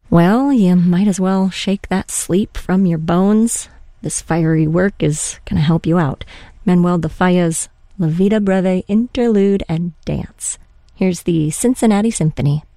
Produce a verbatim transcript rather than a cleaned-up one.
Well, you might as well shake that sleep from your bones. This fiery work is going to help you out. Manuel de Falla's La Vida Breve Interlude and Dance. Here's the Cincinnati Symphony.